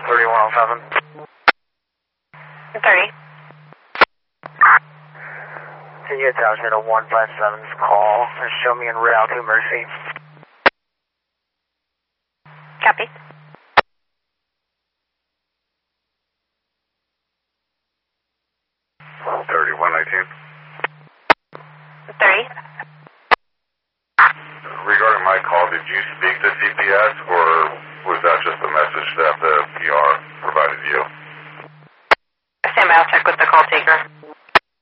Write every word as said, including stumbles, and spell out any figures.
thirty-one oh seven. thirty. Can you attach me to one five seven's call and show me en route to Mercy? Copy. thirty-one nineteen. thirty. Regarding my call, did you speak to C P S, or was that just a message that the P R provided you? Stand by, I'll check with the call taker.